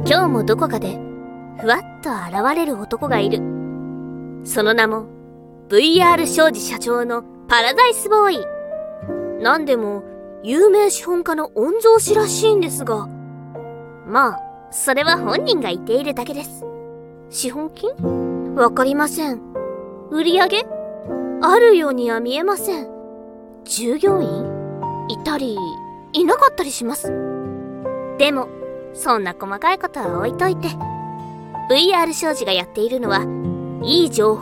今日もどこかでふわっと現れる男がいる。その名も VR 商事社長のパラダイスボーイ。なんでも有名資本家の御曹司らしいんですが、まあそれは本人が言っているだけです。資本金？わかりません。売り上げ？あるようには見えません。従業員？いたりいなかったりします。でもそんな細かいことは置いといて、 VR 商事がやっているのはいい情報